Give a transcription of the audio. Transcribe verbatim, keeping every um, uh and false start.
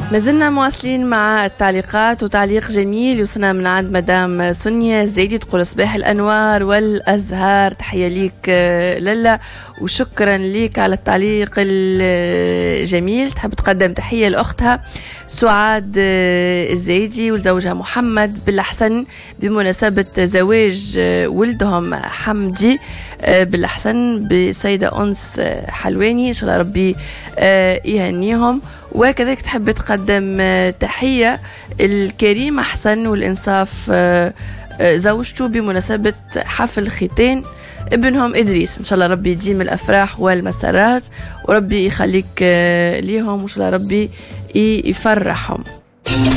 ما زلنا مواصلين مع التعليقات، وتعليق جميل يوصلنا من عند مدام سونيا الزايدي تقول صباح الأنوار والأزهار، تحية ليك للا وشكرا ليك على التعليق الجميل. تحب تقدم تحية لأختها سعاد الزايدي ولزوجها محمد بالأحسن بمناسبة زواج ولدهم حمدي بالأحسن بسيدة أنس حلواني، إن شاء الله ربي يهنيهم. وكذلك تحب تقدم تحية الكريم أحسن والإنصاف زوجته بمناسبة حفل ختان ابنهم إدريس، إن شاء الله ربي يديم الأفراح والمسارات وربي يخليك ليهم وإن شاء الله ربي يفرحهم.